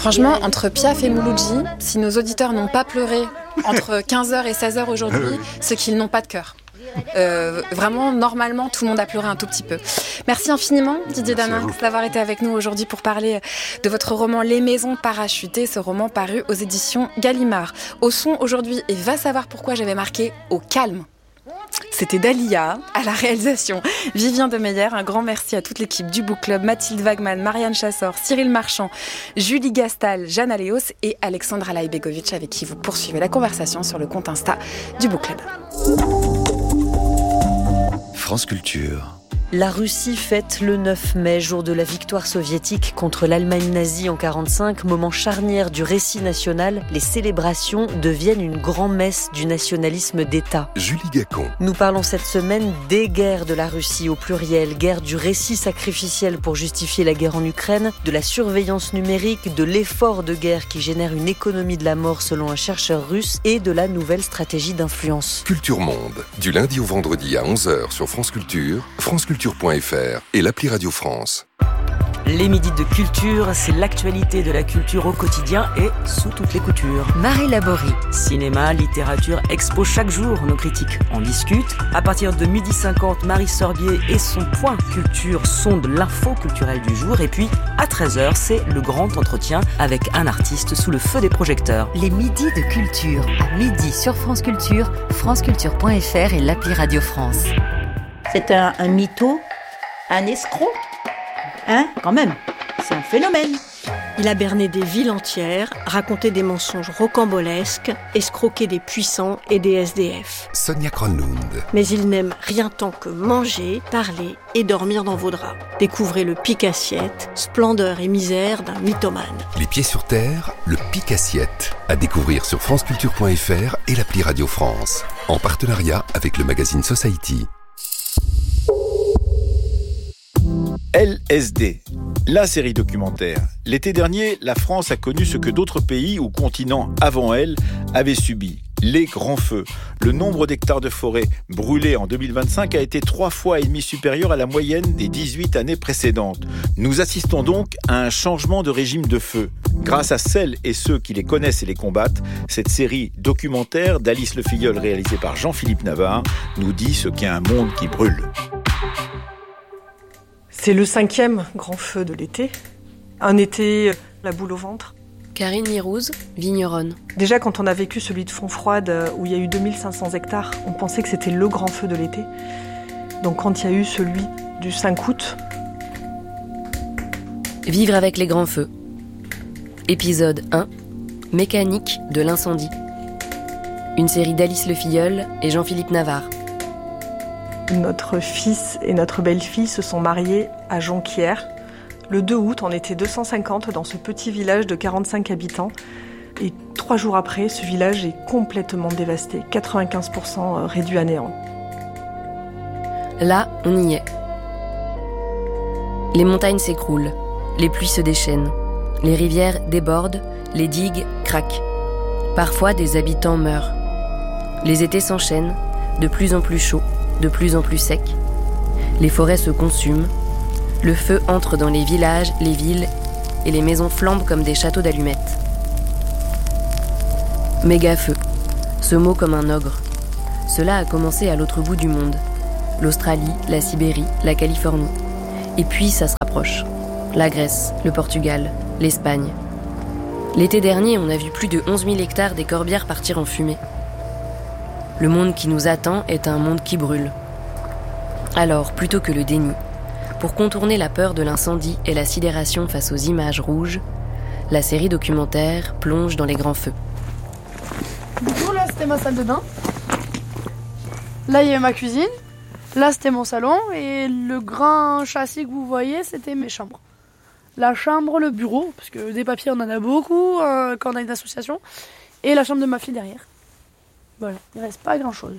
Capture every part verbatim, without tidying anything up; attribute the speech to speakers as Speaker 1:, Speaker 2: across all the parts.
Speaker 1: Franchement, entre Piaf et Mouloudji, si nos auditeurs n'ont pas pleuré entre quinze heures et seize heures aujourd'hui, c'est qu'ils n'ont pas de cœur. Euh, vraiment, normalement, tout le monde a pleuré un tout petit peu. Merci infiniment, Didier Damin, d'avoir été avec nous aujourd'hui pour parler de votre roman Les Maisons Parachutées, ce roman paru aux éditions Gallimard. Au son aujourd'hui, et va savoir pourquoi j'avais marqué au calme. C'était Dalia, à la réalisation Vivien Demeyer. Un grand merci à toute l'équipe du Book Club, Mathilde Wagman, Marianne Chassor, Cyril Marchand, Julie Gastal, Jeanne Aléos et Alexandra Laibegovic, avec qui vous poursuivez la conversation sur le compte Insta du Book Club.
Speaker 2: France Culture.
Speaker 3: La Russie fête le neuf mai, jour de la victoire soviétique contre l'Allemagne nazie en quarante-cinq, moment charnière du récit national. Les célébrations deviennent une grand-messe du nationalisme d'État.
Speaker 2: Julie Gacon.
Speaker 3: Nous parlons cette semaine des guerres de la Russie au pluriel, guerre du récit sacrificiel pour justifier la guerre en Ukraine, de la surveillance numérique, de l'effort de guerre qui génère une économie de la mort selon un chercheur russe et de la nouvelle stratégie d'influence.
Speaker 2: Culture Monde, du lundi au vendredi à onze heures sur France Culture, France Culture. Culture.fr et l'appli Radio France.
Speaker 3: Les midis de culture, c'est l'actualité de la culture au quotidien et sous toutes les coutures. Marie Laborie. Cinéma, littérature, expo chaque jour, nos critiques en discutent. À partir de midi cinquante, Marie Sorbier et son point culture sonde l'info culturelle du jour. Et puis, à treize heures, c'est le grand entretien avec un artiste sous le feu des projecteurs.
Speaker 4: Les midis de culture, à midi sur France Culture, franceculture.fr et l'appli Radio France.
Speaker 5: C'est un, un mytho, un escroc, hein, quand même, c'est un phénomène.
Speaker 6: Il a berné des villes entières, raconté des mensonges rocambolesques, escroqué des puissants et des S D F.
Speaker 2: Sonia Kronlund.
Speaker 6: Mais il n'aime rien tant que manger, parler et dormir dans vos draps. Découvrez le pic-assiette, splendeur et misère d'un mythomane.
Speaker 2: Les pieds sur terre, le pic-assiette. À découvrir sur franceculture.fr et l'appli Radio France. En partenariat avec le magazine Society.
Speaker 7: L S D, la série documentaire. L'été dernier, la France a connu ce que d'autres pays ou continents avant elle avaient subi. Les grands feux. Le nombre d'hectares de forêt brûlés en deux mille vingt-cinq a été trois fois et demi supérieur à la moyenne des dix-huit années précédentes. Nous assistons donc à un changement de régime de feu. Grâce à celles et ceux qui les connaissent et les combattent, cette série documentaire d'Alice Le Filleul réalisée par Jean-Philippe Navarre nous dit ce qu'est un monde qui brûle.
Speaker 6: C'est le cinquième grand feu de l'été. Un été, la boule au ventre.
Speaker 8: Karine Mirouz, vigneronne.
Speaker 6: Déjà, quand on a vécu celui de Fontfroide, où il y a eu deux mille cinq cents hectares, on pensait que c'était le grand feu de l'été. Donc quand il y a eu celui du cinq août...
Speaker 8: Vivre avec les grands feux. Épisode un. Mécanique de l'incendie. Une série d'Alice Le Filleul et Jean-Philippe Navarre.
Speaker 6: Notre fils et notre belle-fille se sont mariés à Jonquière. Le deux août, on était deux cent cinquante dans ce petit village de quarante-cinq habitants. Et trois jours après, ce village est complètement dévasté, quatre-vingt-quinze pour cent réduit à néant.
Speaker 8: Là, on y est. Les montagnes s'écroulent, les pluies se déchaînent, les rivières débordent, les digues craquent. Parfois, des habitants meurent. Les étés s'enchaînent, de plus en plus chauds, de plus en plus secs. Les forêts se consument. Le feu entre dans les villages, les villes, et les maisons flambent comme des châteaux d'allumettes. Méga-feu, ce mot comme un ogre. Cela a commencé à l'autre bout du monde. L'Australie, la Sibérie, la Californie. Et puis ça se rapproche. La Grèce, le Portugal, l'Espagne. L'été dernier, on a vu plus de onze mille hectares des corbières partir en fumée. Le monde qui nous attend est un monde qui brûle. Alors, plutôt que le déni, pour contourner la peur de l'incendie et la sidération face aux images rouges, la série documentaire plonge dans les grands feux.
Speaker 9: Du coup, là, c'était ma salle de bain. Là, il y avait ma cuisine. Là, c'était mon salon. Et le grand châssis que vous voyez, c'était mes chambres. La chambre, le bureau, parce que des papiers, on en a beaucoup euh, quand on a une association. Et la chambre de ma fille derrière. Voilà, il ne reste pas grand-chose.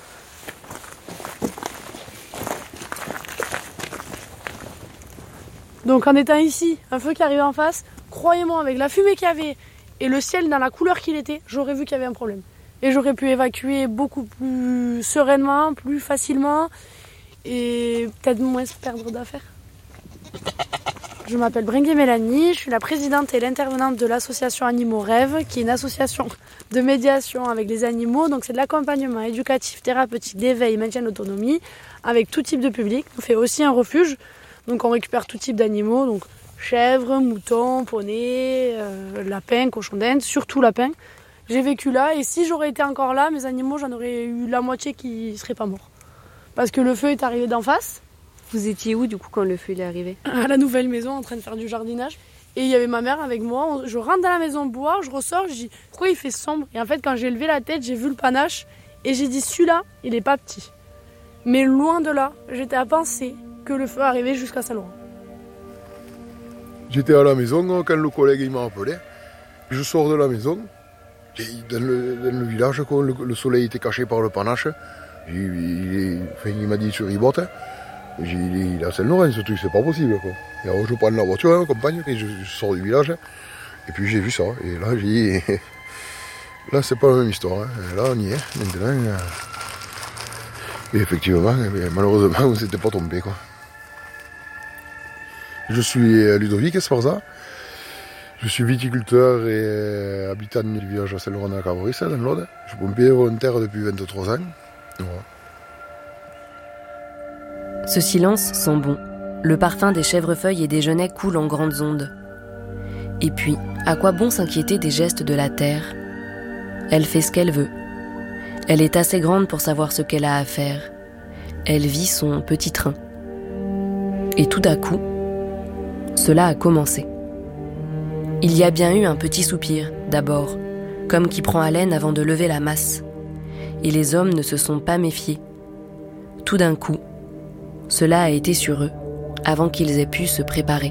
Speaker 9: Donc en étant ici, un feu qui arrivait en face, croyez-moi, avec la fumée qu'il y avait et le ciel dans la couleur qu'il était, j'aurais vu qu'il y avait un problème. Et j'aurais pu évacuer beaucoup plus sereinement, plus facilement et peut-être moins se perdre d'affaires. Je m'appelle Bringuet Mélanie, je suis la présidente et l'intervenante de l'association Animaux Rêves, qui est une association de médiation avec les animaux. Donc c'est de l'accompagnement éducatif, thérapeutique, d'éveil, maintien d'autonomie, avec tout type de public. On fait aussi un refuge, donc on récupère tout type d'animaux, donc chèvres, moutons, poneys, euh, lapins, cochons d'Inde, surtout lapins. J'ai vécu là et si j'aurais été encore là, mes animaux, j'en aurais eu la moitié qui ne seraient pas morts. Parce que le feu est arrivé d'en face.
Speaker 8: Vous étiez où du coup quand le feu est arrivé ?
Speaker 9: À la nouvelle maison en train de faire du jardinage. Et il y avait ma mère avec moi. Je rentre dans la maison boire, je ressors, je dis pourquoi il fait sombre ? Et en fait quand j'ai levé la tête, j'ai vu le panache et j'ai dit celui-là, il est pas petit. Mais loin de là, j'étais à penser que le feu arrivait jusqu'à Saint-Laurent.
Speaker 10: J'étais à la maison quand le collègue il m'a appelé. Je sors de la maison. Et dans, le, dans le village, quoi, le, le soleil était caché par le panache. Il, il, enfin, il m'a dit sur ribote. J'ai dit, il est à Saint-Laurent, ce truc, c'est pas possible. Quoi. Et alors, je prends la voiture, hein, compagne, et je, je sors du village. Et puis j'ai vu ça. Et là, j'ai dit, là, c'est pas la même histoire. Hein. Et là, on y est, maintenant. Et effectivement, malheureusement, on ne s'était pas tombé. Quoi. Je suis Ludovic Esparza. Je suis viticulteur et habitant du village à Saint-Laurent-de-la-Carboris, dans l'Aude. Je suis pompier volontaire depuis vingt-trois ans. Voilà.
Speaker 8: Ce silence sent bon. Le parfum des chèvrefeuilles et des genêts coule en grandes ondes. Et puis, à quoi bon s'inquiéter des gestes de la terre ? Elle fait ce qu'elle veut. Elle est assez grande pour savoir ce qu'elle a à faire. Elle vit son petit train. Et tout à coup, cela a commencé. Il y a bien eu un petit soupir, d'abord, comme qui prend haleine avant de lever la masse. Et les hommes ne se sont pas méfiés. Tout d'un coup, cela a été sur eux, avant qu'ils aient pu se préparer.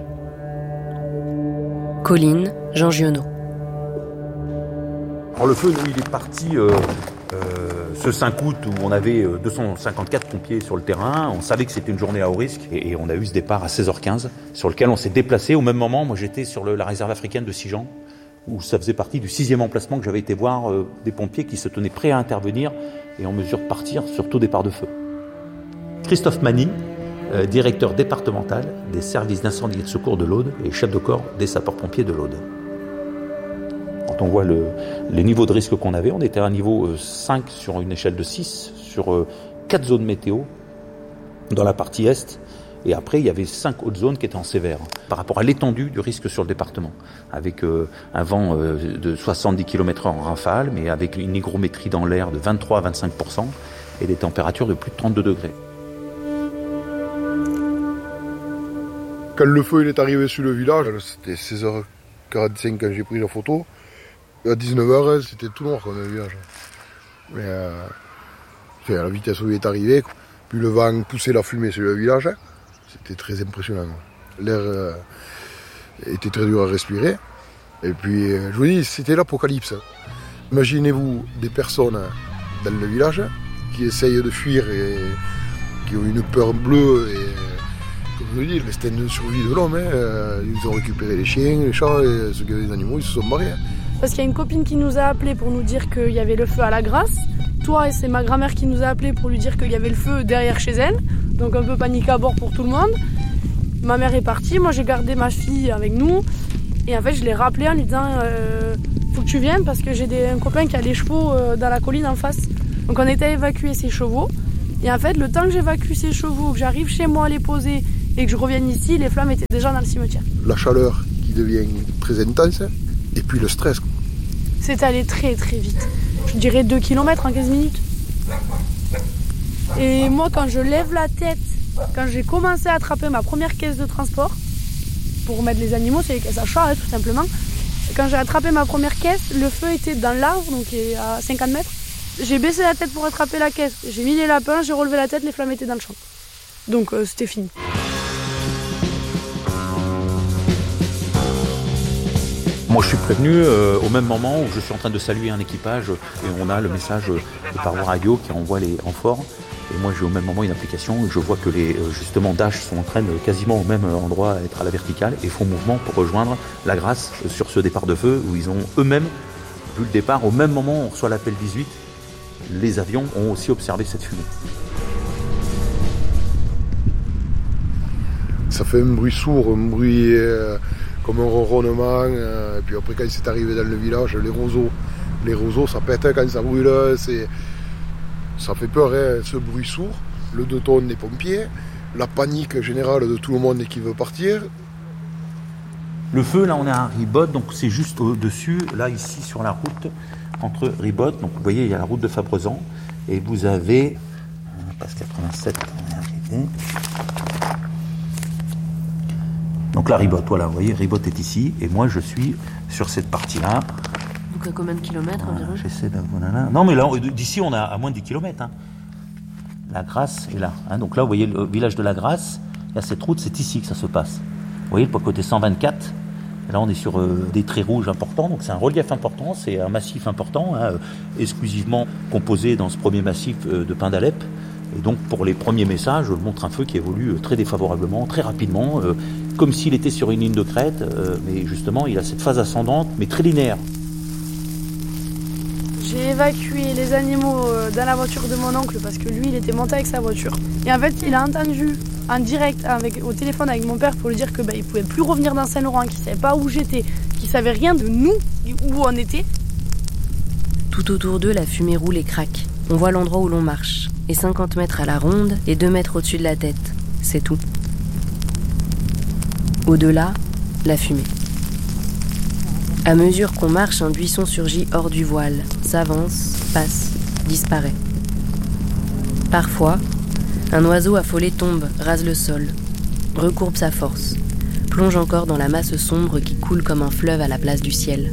Speaker 8: Colline, Jean Giono.
Speaker 11: Alors le feu, nous, il est parti euh, euh, ce cinq août où on avait deux cent cinquante-quatre pompiers sur le terrain. On savait que c'était une journée à haut risque et, et on a eu ce départ à seize heures quinze sur lequel on s'est déplacé. Au même moment, moi j'étais sur le, la réserve africaine de Sijan où ça faisait partie du sixième emplacement que j'avais été voir euh, des pompiers qui se tenaient prêts à intervenir et en mesure de partir sur tout départ de feu. Christophe Mani, euh, directeur départemental des services d'incendie et de secours de l'Aude et chef de corps des sapeurs-pompiers de l'Aude. Quand on voit le, les niveaux de risque qu'on avait, on était à un niveau cinq sur une échelle de six, sur euh, quatre zones météo dans la partie est, et après il y avait cinq autres zones qui étaient en sévère, par rapport à l'étendue du risque sur le département, avec euh, un vent euh, de soixante-dix kilomètres heure en rafale, mais avec une hygrométrie dans l'air de vingt-trois à vingt-cinq pour cent, et des températures de plus de trente-deux degrés.
Speaker 10: Quand le feu il est arrivé sur le village, c'était seize heures quarante-cinq quand j'ai pris la photo. À dix-neuf heures, c'était tout noir comme le village. Mais euh, à la vitesse où il est arrivé, puis le vent poussait la fumée sur le village, c'était très impressionnant. L'air euh, était très dur à respirer. Et puis, euh, je vous dis, c'était l'apocalypse. Imaginez-vous des personnes dans le village qui essayent de fuir et qui ont une peur bleue. Et, comme je vous dis, l'instinct de survie de l'homme. Hein, ils ont récupéré les chiens, les chats, et ceux qui avaient des animaux, ils se sont barrés.
Speaker 9: Parce qu'il y a une copine qui nous a appelés pour nous dire qu'il y avait le feu à la Grasse. Toi, et c'est ma grand-mère qui nous a appelés pour lui dire qu'il y avait le feu derrière chez elle. Donc un peu panique à bord pour tout le monde. Ma mère est partie, moi j'ai gardé ma fille avec nous. Et en fait, je l'ai rappelé en lui disant euh, faut que tu viennes parce que j'ai des, un copain qui a les chevaux euh, dans la colline en face. Donc on était à évacuer ses chevaux. Et en fait, le temps que j'évacue ses chevaux, que j'arrive chez moi à les poser et que je revienne ici, les flammes étaient déjà dans le cimetière.
Speaker 10: La chaleur qui devient très intense. Et puis le stress.
Speaker 9: C'est allé très très vite. Je dirais deux kilomètres en quinze minutes. Et moi, quand je lève la tête, quand j'ai commencé à attraper ma première caisse de transport, pour mettre les animaux, c'est les caisses à chat, hein, tout simplement. Quand j'ai attrapé ma première caisse, le feu était dans l'arbre, donc à cinquante mètres. J'ai baissé la tête pour attraper la caisse. J'ai mis les lapins, j'ai relevé la tête, les flammes étaient dans le champ. Donc euh, c'était fini.
Speaker 11: Moi, je suis prévenu euh, au même moment où je suis en train de saluer un équipage et on a le message de paroi radio qui envoie les renforts. Et moi, j'ai au même moment une application et je vois que les justement Dash sont en train de quasiment au même endroit à être à la verticale et font mouvement pour rejoindre la Grasse sur ce départ de feu où ils ont eux-mêmes vu le départ. Au même moment, on reçoit l'appel dix-huit. Les avions ont aussi observé cette fumée.
Speaker 10: Ça fait un bruit sourd, un bruit euh, comme un ronronnement. Euh, et puis après, quand c'est arrivé dans le village, les roseaux, les roseaux, ça pète quand ça brûle. C'est, ça fait peur, hein, ce bruit sourd. Le deux tonnes des pompiers, la panique générale de tout le monde qui veut partir.
Speaker 11: Le feu, là, on est à Ribot, donc c'est juste au-dessus, là, ici, sur la route, entre Ribot. Donc, vous voyez, il y a la route de Fabrezan. Et vous avez, on passe quatre-vingt-sept, on est arrivé. Donc là, Ribot, voilà, vous voyez, Ribot est ici, et moi, je suis sur cette partie-là.
Speaker 8: Donc à combien de kilomètres
Speaker 11: voilà,
Speaker 8: environ?
Speaker 11: J'essaie de... Voilà. Non, mais là, d'ici, on est à moins de dix kilomètres. Hein. La Grasse est là. Hein. Donc là, vous voyez le village de la Grasse, il y a cette route, c'est ici que ça se passe. Vous voyez, le côté cent vingt-quatre, là, on est sur euh, des traits rouges importants, donc c'est un relief important, c'est un massif important, hein, euh, exclusivement composé dans ce premier massif euh, de pins d'Alep. Et donc, pour les premiers messages, je montre un feu qui évolue euh, très défavorablement, très rapidement, euh, comme s'il était sur une ligne de crête, euh, mais justement, il a cette phase ascendante, mais très linéaire.
Speaker 9: J'ai évacué les animaux dans la voiture de mon oncle parce que lui, il était monté avec sa voiture. Et en fait, il a entendu en direct avec, au téléphone avec mon père pour lui dire qu'il bah, ne pouvait plus revenir dans Saint-Laurent, qu'il ne savait pas où j'étais, qu'il ne savait rien de nous, où on était.
Speaker 8: Tout autour d'eux, la fumée roule et craque. On voit l'endroit où l'on marche. Et cinquante mètres à la ronde et deux mètres au-dessus de la tête. C'est tout. Au-delà, la fumée. À mesure qu'on marche, un buisson surgit hors du voile, s'avance, passe, disparaît. Parfois, un oiseau affolé tombe, rase le sol, recourbe sa force, plonge encore dans la masse sombre qui coule comme un fleuve à la place du ciel.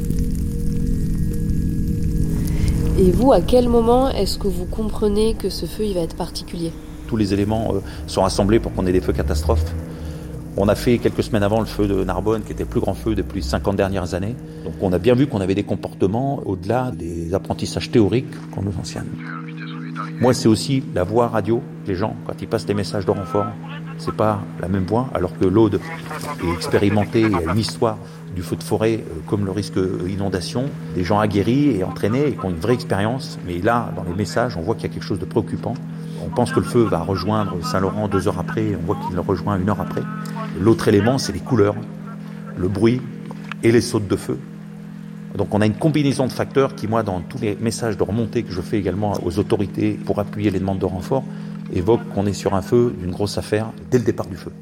Speaker 8: Et vous, à quel moment est-ce que vous comprenez que ce feu il va être particulier?
Speaker 11: Tous les éléments euh, sont assemblés pour qu'on ait des feux catastrophes. On a fait quelques semaines avant le feu de Narbonne, qui était le plus grand feu depuis les cinquante dernières années. Donc on a bien vu qu'on avait des comportements au-delà des apprentissages théoriques qu'on nous enseigne. Moi, c'est aussi la voix radio. Les gens, quand ils passent des messages de renfort, c'est pas la même voix, alors que l'Aude est expérimentée, il y a une histoire du feu de forêt euh, comme le risque inondation, des gens aguerris et entraînés et qui ont une vraie expérience. Mais là, dans les messages, on voit qu'il y a quelque chose de préoccupant. On pense que le feu va rejoindre Saint-Laurent deux heures après, on voit qu'il le rejoint une heure après. L'autre élément, c'est les couleurs, le bruit et les sautes de feu. Donc on a une combinaison de facteurs qui, moi, dans tous les messages de remontée que je fais également aux autorités pour appuyer les demandes de renfort, évoquent qu'on est sur un feu d'une grosse affaire dès le départ du feu.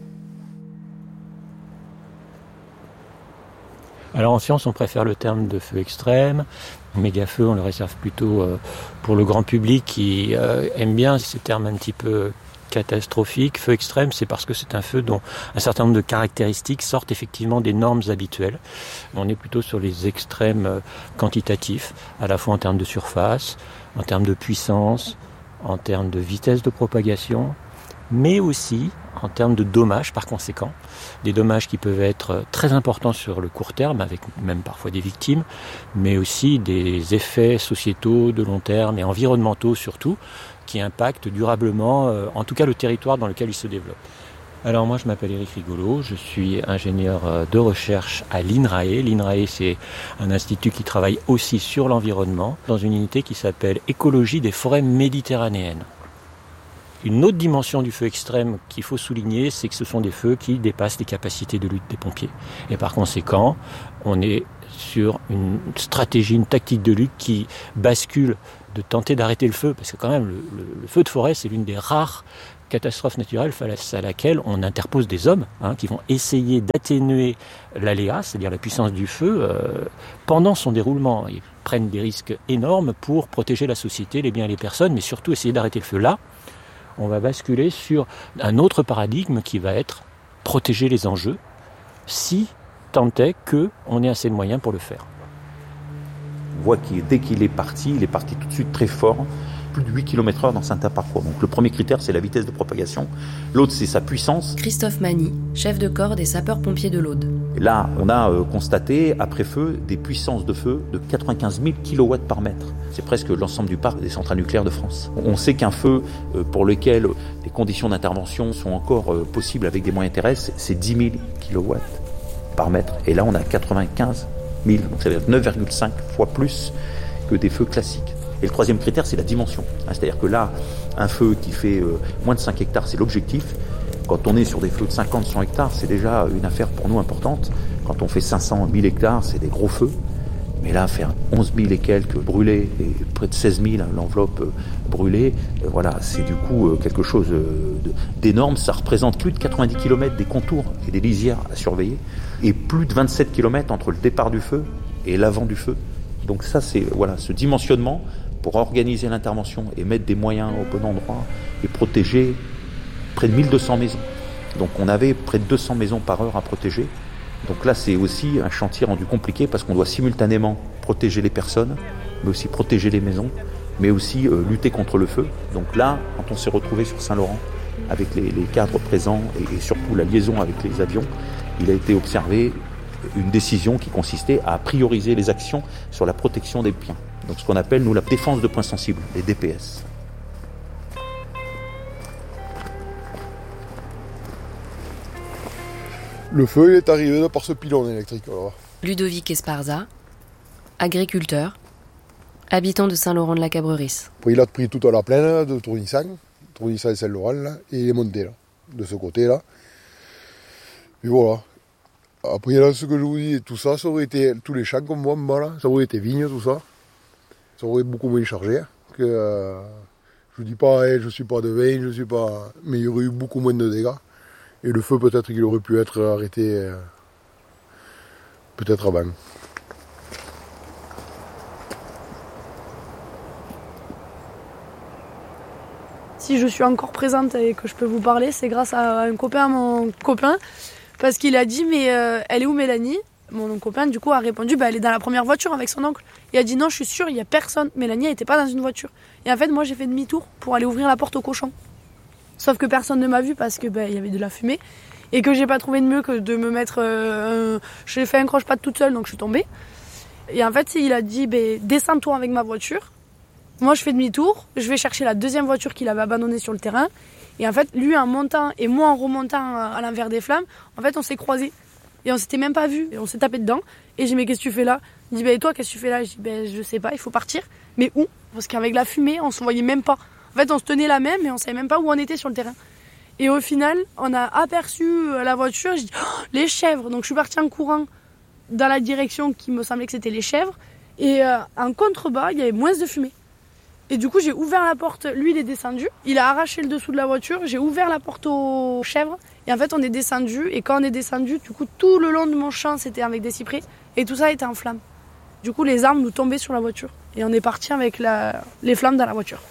Speaker 12: Alors en science, on préfère le terme de feu extrême. Méga-feu, on le réserve plutôt pour le grand public qui aime bien ces termes un petit peu catastrophiques. Feu extrême, c'est parce que c'est un feu dont un certain nombre de caractéristiques sortent effectivement des normes habituelles. On est plutôt sur les extrêmes quantitatifs, à la fois en termes de surface, en termes de puissance, en termes de vitesse de propagation, mais aussi en termes de dommages par conséquent. Des dommages qui peuvent être très importants sur le court terme, avec même parfois des victimes, mais aussi des effets sociétaux de long terme et environnementaux surtout, qui impactent durablement, euh, en tout cas le territoire dans lequel ils se développent. Alors moi je m'appelle Éric Rigolo, je suis ingénieur de recherche à l'INRAE. L'INRAE c'est un institut qui travaille aussi sur l'environnement, dans une unité qui s'appelle Écologie des forêts méditerranéennes. Une autre dimension du feu extrême qu'il faut souligner, c'est que ce sont des feux qui dépassent les capacités de lutte des pompiers. Et par conséquent, on est sur une stratégie, une tactique de lutte qui bascule de tenter d'arrêter le feu, parce que quand même, le, le, le feu de forêt, c'est l'une des rares catastrophes naturelles face à laquelle on interpose des hommes hein, qui vont essayer d'atténuer l'aléa, c'est-à-dire la puissance du feu, euh, pendant son déroulement. Ils prennent des risques énormes pour protéger la société, les biens et les personnes, mais surtout essayer d'arrêter le feu là. On va basculer sur un autre paradigme qui va être protéger les enjeux, si tant est qu'on ait assez de moyens pour le faire.
Speaker 11: On voit que dès qu'il est parti, il est parti tout de suite très fort, plus de huit kilomètres heure dans certains parcours. Donc le premier critère, c'est la vitesse de propagation. L'autre, c'est sa puissance.
Speaker 8: Christophe Mani, chef de corps des sapeurs-pompiers de l'Aude.
Speaker 11: Et là, on a euh, constaté, après feu, des puissances de feu de quatre-vingt-quinze mille kilowatts par mètre. C'est presque l'ensemble du parc des centrales nucléaires de France. On sait qu'un feu euh, pour lequel les conditions d'intervention sont encore euh, possibles avec des moyens terrestres, c'est dix mille kilowatts par mètre. Et là, on a quatre-vingt-quinze mille, donc ça veut dire neuf virgule cinq fois plus que des feux classiques. Et le troisième critère, c'est la dimension. C'est-à-dire que là, un feu qui fait euh, moins de cinq hectares, c'est l'objectif. Quand on est sur des feux de cinquante, cent hectares, c'est déjà une affaire pour nous importante. Quand on fait cinq cents, mille hectares, c'est des gros feux. Mais là, faire onze mille et quelques brûlés, et près de seize mille, l'enveloppe brûlée, euh, voilà, c'est du coup euh, quelque chose euh, de, d'énorme. Ça représente plus de quatre-vingt-dix kilomètres des contours et des lisières à surveiller, et plus de vingt-sept kilomètres entre le départ du feu et l'avant du feu. Donc ça, c'est voilà, ce dimensionnement pour organiser l'intervention et mettre des moyens au bon endroit et protéger près de mille deux cents maisons. Donc on avait près de deux cents maisons par heure à protéger. Donc là, c'est aussi un chantier rendu compliqué parce qu'on doit simultanément protéger les personnes, mais aussi protéger les maisons, mais aussi euh, lutter contre le feu. Donc là, quand on s'est retrouvé sur Saint-Laurent avec les, les cadres présents et, et surtout la liaison avec les avions, il a été observé une décision qui consistait à prioriser les actions sur la protection des biens. Donc ce qu'on appelle, nous, la défense de points sensibles, les D P S.
Speaker 10: Le feu il est arrivé par ce pylône électrique. Alors.
Speaker 8: Ludovic Esparza, agriculteur, habitant de Saint-Laurent-de-la-Cabrerie.
Speaker 10: Après, il a pris tout à la plaine de Tournissan, Tournissan et Saint-Laurent, là, et il est monté là, de ce côté-là. Et voilà. Après, là, ce que je vous dis, tout ça, ça aurait été, tous les champs comme moi, là, ça aurait été vignes, tout ça. Ça aurait beaucoup moins chargé. Que, euh, je vous dis pas, hey, je suis pas de veille, je suis pas. Mais il y aurait eu beaucoup moins de dégâts. Et le feu, peut-être qu'il aurait pu être arrêté euh, peut-être avant.
Speaker 9: Si je suis encore présente et que je peux vous parler, c'est grâce à un copain, à mon copain, parce qu'il a dit, mais euh, elle est où Mélanie ? Mon copain, du coup, a répondu, bah, elle est dans la première voiture avec son oncle. Il a dit, non, je suis sûre, il n'y a personne. Mélanie, elle n'était pas dans une voiture. Et en fait, moi, j'ai fait demi-tour pour aller ouvrir la porte au cochon. Sauf que personne ne m'a vu parce que bah, y avait de la fumée et que j'ai pas trouvé de mieux que de me mettre. Euh, un... J'ai fait un croche-patte toute seule, donc je suis tombée. Et en fait, il a dit bah, descends-toi avec ma voiture. Moi, je fais demi-tour. Je vais chercher la deuxième voiture qu'il avait abandonnée sur le terrain. Et en fait, lui en montant et moi en remontant à l'envers des flammes, en fait, on s'est croisés. Et on s'était même pas vus. Et on s'est tapé dedans. Et j'ai dit mais qu'est-ce que tu fais là ? Il dit bah, et toi, qu'est-ce que tu fais là ? Je dis bah, je sais pas, il faut partir. Mais où ? Parce qu'avec la fumée, on se voyait même pas. En fait, on se tenait la même, mais on savait même pas où on était sur le terrain. Et au final, on a aperçu la voiture, j'ai dit oh, les chèvres. Donc je suis partie en courant dans la direction qui me semblait que c'était les chèvres. Et euh, en contrebas, il y avait moins de fumée. Et du coup, j'ai ouvert la porte. Lui, il est descendu. Il a arraché le dessous de la voiture. J'ai ouvert la porte aux chèvres. Et en fait, on est descendu. Et quand on est descendu, du coup, tout le long de mon champ, c'était avec des cyprès. Et tout ça était en flammes. Du coup, les armes nous tombaient sur la voiture. Et on est parti avec la... les flammes dans la voiture.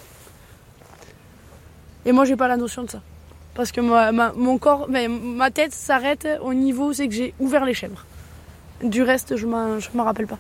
Speaker 9: Et moi, j'ai pas la notion de ça. Parce que ma, ma, mon corps, mais ma tête s'arrête au niveau où c'est que j'ai ouvert les chèvres. Du reste, je m'en, je m'en rappelle pas.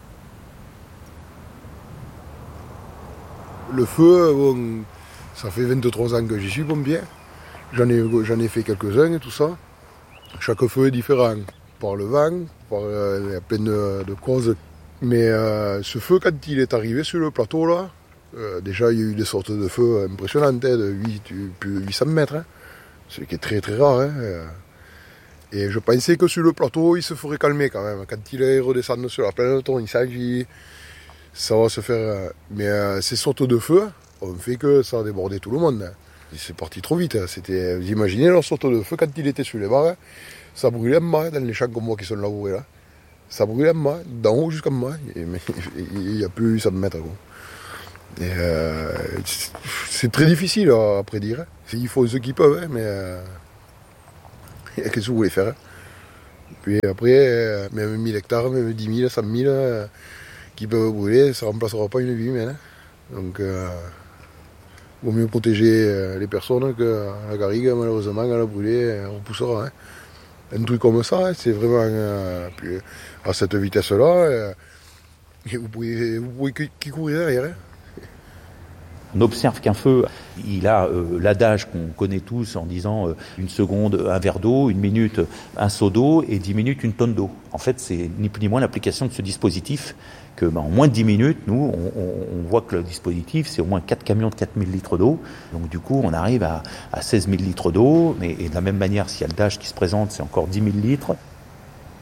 Speaker 10: Le feu, bon, ça fait vingt-trois ans que j'y suis pompier. J'en ai, j'en ai fait quelques-uns et tout ça. Chaque feu est différent. Par le vent, par euh, il y a plein de, de causes. Mais euh, ce feu, quand il est arrivé sur le plateau, là, euh, déjà il y a eu des sortes de feux impressionnantes, hein, de huit, plus de huit cents mètres. Hein, ce qui est très très rare. Hein, et je pensais que sur le plateau, il se ferait calmer quand même. Quand il est redescendu sur la plaine de Tournissan, ça va se faire. Mais euh, ces sortes de feux ont fait que ça a débordé tout le monde. Hein. C'est parti trop vite. Hein. C'était, vous imaginez leur sorte de feu quand il était sur les barres, hein, ça brûlait en bas dans les champs comme moi qui sont labourés là. Ça brûlait en bas, d'en haut jusqu'en bas. Et, mais il n'y a plus huit cents mètres. Quoi. Et, euh, c'est très difficile à prédire. Hein. Il faut ceux qui peuvent, hein, mais euh, qu'est-ce que vous voulez faire hein. Puis après, euh, même mille hectares, même dix mille, cent mille euh, qui peuvent brûler, ça ne remplacera pas une vie humaine. Hein. Donc, euh, il vaut mieux protéger euh, les personnes que la garrigue, malheureusement, elle a brûlé, on repoussera. Hein. Un truc comme ça, hein, c'est vraiment euh, puis, à cette vitesse-là, euh, vous pouvez, vous pouvez qui courir derrière. Hein.
Speaker 11: On observe qu'un feu, il a euh, l'adage qu'on connaît tous en disant euh, une seconde un verre d'eau, une minute un seau d'eau et dix minutes une tonne d'eau. En fait, c'est ni plus ni moins l'application de ce dispositif que, ben, en moins de dix minutes, nous, on, on, on voit que le dispositif, c'est au moins quatre camions de quatre mille litres d'eau. Donc du coup, on arrive à, à seize mille litres d'eau. Mais, et de la même manière, s'il y a le D A G qui se présente, c'est encore dix mille litres.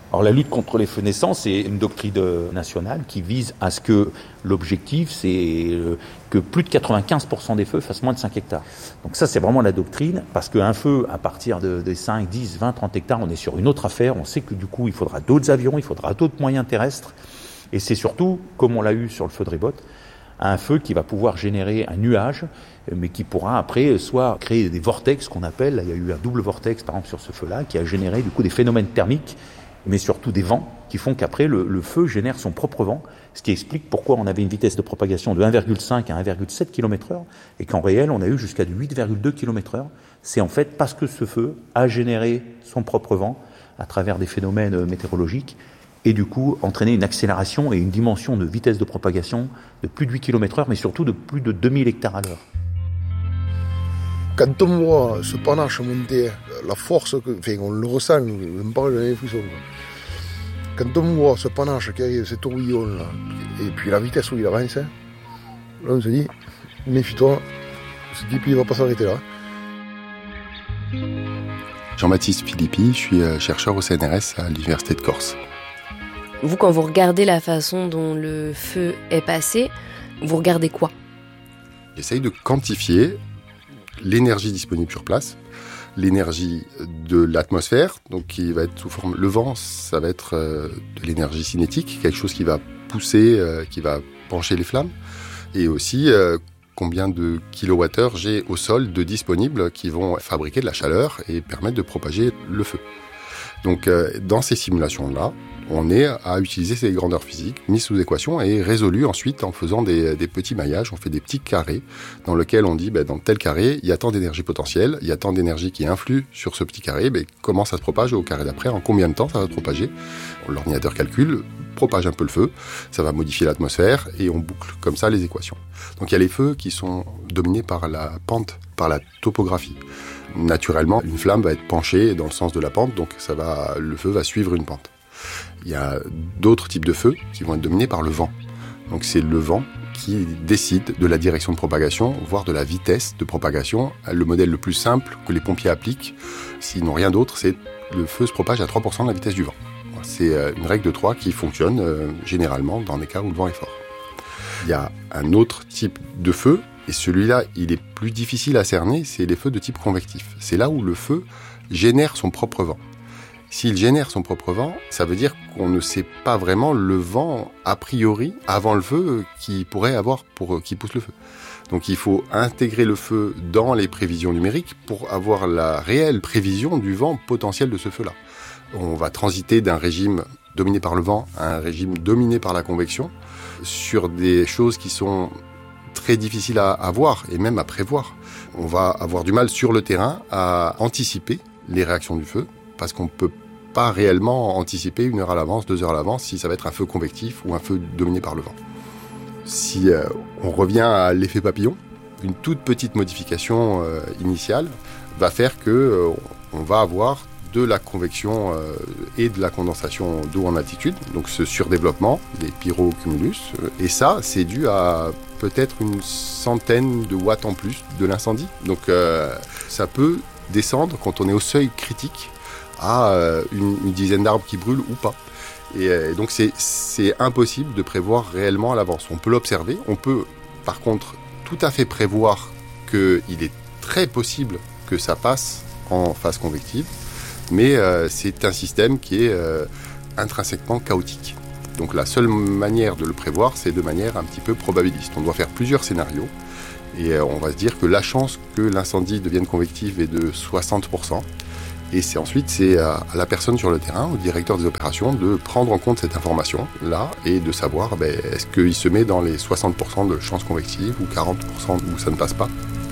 Speaker 11: Alors la lutte contre les feux naissants, c'est une doctrine nationale qui vise à ce que l'objectif, c'est que plus de quatre-vingt-quinze pour cent des feux fassent moins de cinq hectares. Donc ça, c'est vraiment la doctrine, parce qu'un feu, à partir de, de cinq, dix, vingt, trente hectares, on est sur une autre affaire. On sait que du coup, il faudra d'autres avions, il faudra d'autres moyens terrestres. Et c'est surtout, comme on l'a eu sur le feu de Ribot, un feu qui va pouvoir générer un nuage, mais qui pourra après soit créer des vortex qu'on appelle. Là, il y a eu un double vortex, par exemple, sur ce feu-là, qui a généré du coup des phénomènes thermiques, mais surtout des vents qui font qu'après le, le feu génère son propre vent, ce qui explique pourquoi on avait une vitesse de propagation de un virgule cinq à un virgule sept kilomètres heure et qu'en réel on a eu jusqu'à du huit virgule deux kilomètres heure. C'est en fait parce que ce feu a généré son propre vent à travers des phénomènes météorologiques et du coup entraîné une accélération et une dimension de vitesse de propagation de plus de huit kilomètres heure, mais surtout de plus de deux mille hectares à l'heure.
Speaker 10: Quand on voit ce panache monter, la force, que, enfin, on le ressent, on parle de frissons. Quand on voit ce panache qui arrive, cet tourbillon-là, et puis la vitesse où il avance, là on se dit, méfie-toi, ce type il ne va pas s'arrêter là.
Speaker 13: Jean-Baptiste Philippi, je suis chercheur au C N R S à l'Université de Corse.
Speaker 8: Vous, quand vous regardez la façon dont le feu est passé, vous regardez quoi ?
Speaker 13: J'essaye de quantifier l'énergie disponible sur place, l'énergie de l'atmosphère, donc qui va être sous forme... Le vent, ça va être euh, de l'énergie cinétique, quelque chose qui va pousser, euh, qui va pencher les flammes, et aussi euh, combien de kilowattheures j'ai au sol de disponibles qui vont fabriquer de la chaleur et permettre de propager le feu. Donc euh, dans ces simulations-là, on est à utiliser ces grandeurs physiques mises sous équation et résolues ensuite en faisant des, des petits maillages. On fait des petits carrés dans lesquels on dit ben, dans tel carré, il y a tant d'énergie potentielle, il y a tant d'énergie qui influe sur ce petit carré. Ben, comment ça se propage au carré d'après, en combien de temps ça va se propager. L'ordinateur calcule, propage un peu le feu, ça va modifier l'atmosphère et on boucle comme ça les équations. Donc il y a les feux qui sont dominés par la pente, par la topographie. Naturellement, une flamme va être penchée dans le sens de la pente, donc ça va, le feu va suivre une pente. Il y a d'autres types de feux qui vont être dominés par le vent. Donc c'est le vent qui décide de la direction de propagation, voire de la vitesse de propagation. Le modèle le plus simple que les pompiers appliquent, s'ils n'ont rien d'autre, c'est le feu se propage à trois pour cent de la vitesse du vent. C'est une règle de trois qui fonctionne euh, généralement dans des cas où le vent est fort. Il y a un autre type de feu, et celui-là, il est plus difficile à cerner, c'est les feux de type convectif. C'est là où le feu génère son propre vent. S'il génère son propre vent, ça veut dire qu'on ne sait pas vraiment le vent a priori avant le feu qui pourrait avoir pour qui pousse le feu. Donc il faut intégrer le feu dans les prévisions numériques pour avoir la réelle prévision du vent potentiel de ce feu-là. On va transiter d'un régime dominé par le vent à un régime dominé par la convection sur des choses qui sont très difficiles à, à voir et même à prévoir. On va avoir du mal sur le terrain à anticiper les réactions du feu parce qu'on ne peut pas réellement anticiper une heure à l'avance, deux heures à l'avance si ça va être un feu convectif ou un feu dominé par le vent. Si euh, on revient à l'effet papillon, une toute petite modification euh, initiale va faire que euh, on va avoir de la convection euh, et de la condensation d'eau en altitude, donc ce surdéveloppement des pyrocumulus, euh, et ça c'est dû à peut-être une centaine de watts en plus de l'incendie. Donc euh, ça peut descendre quand on est au seuil critique à euh, une, une dizaine d'arbres qui brûlent ou pas. Et, euh, et donc c'est, c'est impossible de prévoir réellement à l'avance. On peut l'observer, on peut par contre tout à fait prévoir qu'il est très possible que ça passe en phase convective, mais euh, c'est un système qui est euh, intrinsèquement chaotique. Donc la seule manière de le prévoir, c'est de manière un petit peu probabiliste. On doit faire plusieurs scénarios et euh, on va se dire que la chance que l'incendie devienne convectif est de soixante pour cent. Et c'est ensuite, c'est à la personne sur le terrain, au directeur des opérations, de prendre en compte cette information-là et de savoir ben, est-ce qu'il se met dans les soixante pour cent de chance convective ou quarante pour cent où ça ne passe pas.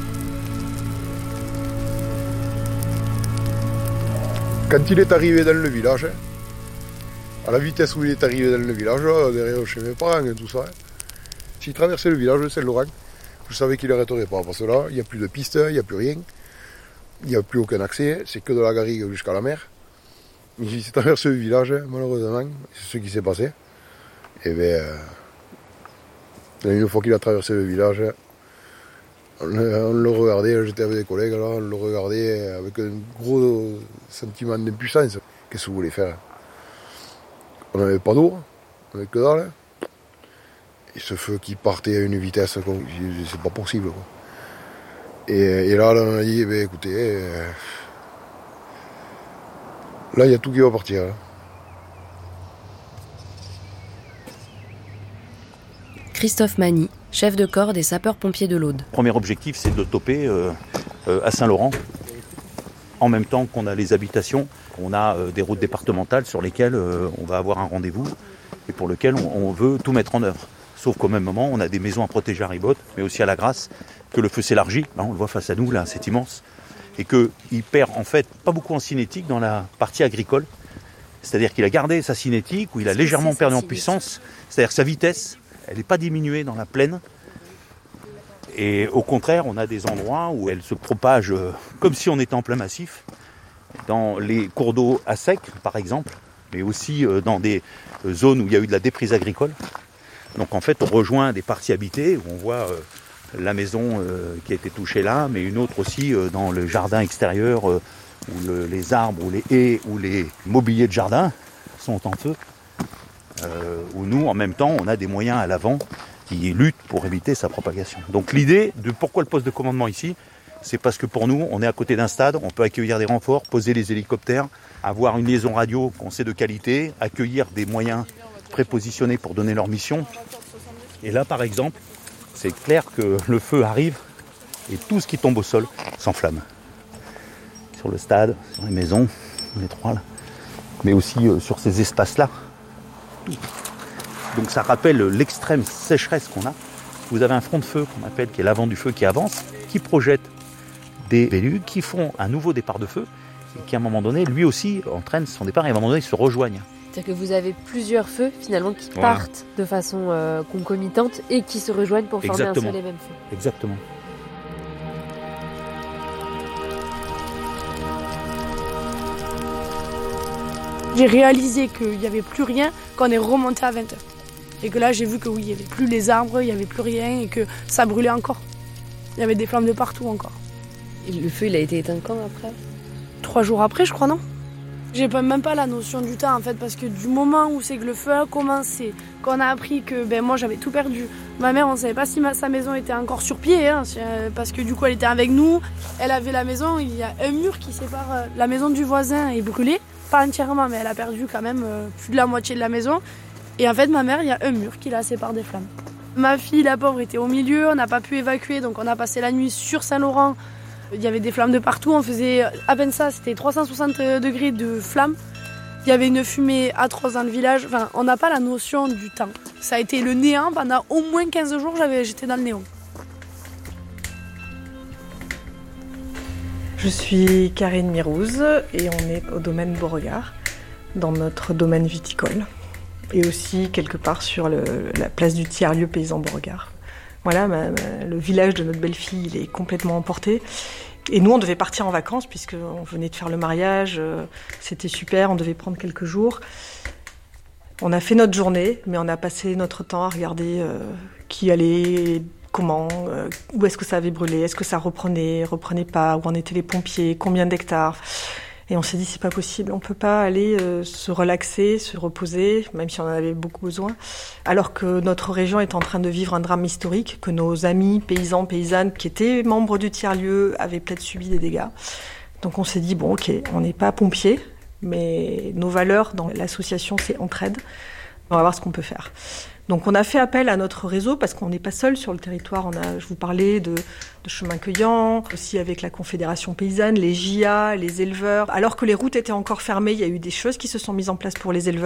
Speaker 10: Quand il est arrivé dans le village, à la vitesse où il est arrivé dans le village, derrière chez mes parents et tout ça, s'il traversait le village de Saint-Laurent, je savais qu'il n'arrêterait pas, parce que là, il n'y a plus de piste, il n'y a plus rien. Il n'y a plus aucun accès, c'est que de la garrigue jusqu'à la mer. Mais si c'est traversé le village, malheureusement, c'est ce qui s'est passé. Et bien, euh, une fois qu'il a traversé le village, on, on le regardait, j'étais avec des collègues, là, on le regardait avec un gros sentiment d'impuissance. Qu'est-ce que vous voulez faire? On n'avait pas d'eau, on n'avait que dalle. Et ce feu qui partait à une vitesse, c'est pas possible. Quoi. Et, et là, là, on a dit, eh bien, écoutez, euh, là, il y a tout qui va partir. Là.
Speaker 8: Christophe Magny, chef de corps des sapeurs-pompiers de l'Aude.
Speaker 11: Premier objectif, c'est de toper euh, euh, à Saint-Laurent. En même temps qu'on a les habitations, on a euh, des routes départementales sur lesquelles euh, on va avoir un rendez-vous et pour lesquelles on, on veut tout mettre en œuvre. Sauf qu'au même moment, on a des maisons à protéger à Ribotte, mais aussi à la Grasse, que le feu s'élargit, hein, on le voit face à nous, là, c'est immense, et qu'il perd en fait pas beaucoup en cinétique dans la partie agricole. C'est-à-dire qu'il a gardé sa cinétique, ou il a légèrement perdu en puissance, c'est-à-dire que sa vitesse, elle n'est pas diminuée dans la plaine. Et au contraire, on a des endroits où elle se propage euh, comme si on était en plein massif, dans les cours d'eau à sec, par exemple, mais aussi euh, dans des euh, zones où il y a eu de la déprise agricole. Donc en fait, on rejoint des parties habitées, où on voit euh, la maison euh, qui a été touchée là, mais une autre aussi euh, dans le jardin extérieur, euh, où le, les arbres, ou les haies, ou les mobiliers de jardin sont en feu. Euh, où nous, en même temps, on a des moyens à l'avant qui luttent pour éviter sa propagation. Donc l'idée de pourquoi le poste de commandement ici, c'est parce que pour nous, on est à côté d'un stade, on peut accueillir des renforts, poser les hélicoptères, avoir une liaison radio qu'on sait de qualité, accueillir des moyens prépositionnés pour donner leur mission. Et là, par exemple, c'est clair que le feu arrive et tout ce qui tombe au sol s'enflamme. Sur le stade, sur les maisons, les trois là, mais aussi euh, sur ces espaces-là. Donc ça rappelle l'extrême sécheresse qu'on a. Vous avez un front de feu qu'on appelle, qui est l'avant du feu qui avance, qui projette des vélus, qui font un nouveau départ de feu, et qui à un moment donné, lui aussi, entraîne son départ et à un moment donné, ils se rejoignent.
Speaker 14: C'est-à-dire que vous avez plusieurs feux finalement qui
Speaker 11: Voilà.
Speaker 14: partent de façon euh, concomitante et qui se rejoignent pour former
Speaker 11: Exactement.
Speaker 14: un seul et même feu.
Speaker 11: Exactement.
Speaker 9: J'ai réalisé qu'il n'y avait plus rien quand on est remonté à vingt heures. Et que là, j'ai vu que oui, il n'y avait plus les arbres, il n'y avait plus rien et que ça brûlait encore. Il y avait des flammes de partout encore.
Speaker 14: Et le feu, il a été éteint quand après?
Speaker 9: Trois jours après, je crois, non? J'ai pas, même pas la notion du temps en fait, parce que du moment où c'est que le feu a commencé, qu'on a appris que ben, moi j'avais tout perdu, ma mère on savait pas si ma, sa maison était encore sur pied, hein, parce que du coup elle était avec nous, elle avait la maison, il y a un mur qui sépare euh, la maison du voisin est brûlée, pas entièrement mais elle a perdu quand même euh, plus de la moitié de la maison, et en fait ma mère il y a un mur qui la sépare des flammes. Ma fille la pauvre était au milieu, on n'a pas pu évacuer donc on a passé la nuit sur Saint-Laurent. Il y avait des flammes de partout, on faisait à peine ça, c'était trois cent soixante degrés de flammes. Il y avait une fumée atroce dans le village, enfin, on n'a pas la notion du temps. Ça a été le néant, pendant au moins quinze jours, j'avais, j'étais dans le néant.
Speaker 6: Je suis Karine Mirouz et on est au domaine Beauregard, dans notre domaine viticole. Et aussi quelque part sur le, la place du tiers-lieu paysan Beauregard. Voilà, ma, ma, le village de notre belle-fille, il est complètement emporté. Et nous, on devait partir en vacances, puisqu'on venait de faire le mariage. Euh, c'était super, on devait prendre quelques jours. On a fait notre journée, mais on a passé notre temps à regarder euh, qui allait, comment, euh, où est-ce que ça avait brûlé, est-ce que ça reprenait, reprenait pas, où en étaient les pompiers, combien d'hectares. Et on s'est dit, c'est pas possible, on peut pas aller euh, se relaxer, se reposer, même si on en avait beaucoup besoin, alors que notre région est en train de vivre un drame historique, que nos amis paysans, paysannes, qui étaient membres du tiers-lieu, avaient peut-être subi des dégâts. Donc on s'est dit, bon ok, on n'est pas pompiers, mais nos valeurs dans l'association, c'est entraide. On va voir ce qu'on peut faire. Donc on a fait appel à notre réseau parce qu'on n'est pas seul sur le territoire. On a, je vous parlais de, de chemins cueillants, aussi avec la Confédération paysanne, les J A, les éleveurs. Alors que les routes étaient encore fermées, il y a eu des choses qui se sont mises en place pour les éleveurs.